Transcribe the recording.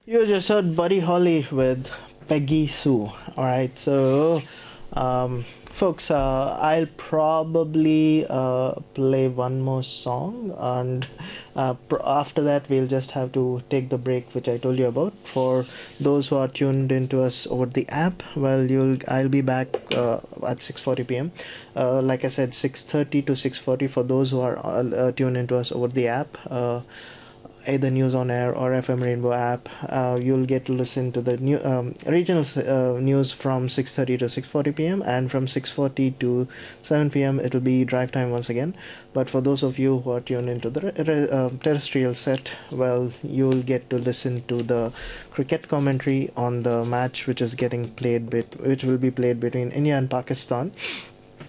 You just heard Buddy Holly with Peggy Sue. All right, so folks, I'll probably play one more song, and after that, we'll just have to take the break, which I told you about. For those who are tuned into us over the app, well, I'll be back at 6:40 p.m. Like I said, 6:30 to 6:40 for those who are tuned into us over the app. Either News on Air or FM Rainbow app. You'll get to listen to the new regional news from 6:30 to 6:40 p.m. and from 6:40 to 7 p.m. it'll be drive time once again. But for those of you who are tuned into the terrestrial set, well, you'll get to listen to the cricket commentary on the match which is getting played which will be played between India and Pakistan.